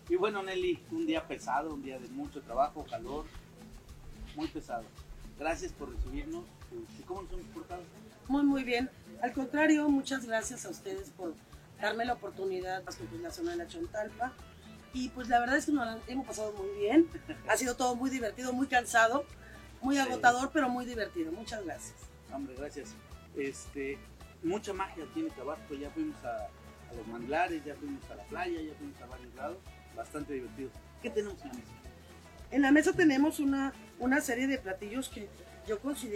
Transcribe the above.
Y bueno, Nelly, un día pesado, un día de mucho trabajo, calor, muy pesado. Gracias por recibirnos. ¿Cómo nos hemos portado? Muy bien. Al contrario, muchas gracias a ustedes por darme la oportunidad de la zona de la Chontalpa. Y pues la verdad es que nos la hemos pasado muy bien. Ha sido todo muy divertido, muy cansado, muy agotador, pero muy divertido. Muchas gracias. Hombre, gracias. Mucha magia tiene Tabasco. Ya fuimos a los manglares, ya fuimos a la playa, ya fuimos a varios lados. Bastante divertido. ¿Qué tenemos en la mesa? En la mesa tenemos una serie de platillos que yo considero